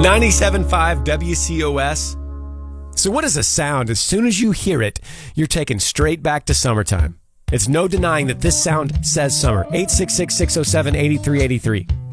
97.5 WCOS. So what is a sound? As soon as you hear it, you're taken straight back to summertime. It's no denying that this sound says summer. 866-607-8383.